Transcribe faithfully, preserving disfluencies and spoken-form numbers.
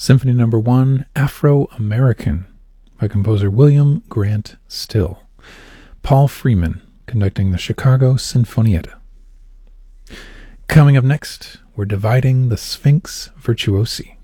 Symphony Number One, Afro-American, by composer William Grant Still. Paul Freeman conducting the Chicago Sinfonietta. Coming up next, we're dividing the Sphinx Virtuosi.